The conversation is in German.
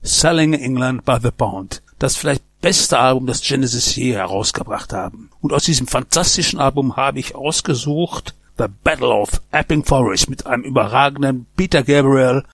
Selling England by the Pound, das vielleicht beste Album, das Genesis je herausgebracht haben. Und aus diesem fantastischen Album habe ich ausgesucht The Battle of Epping Forest mit einem überragenden Peter Gabriel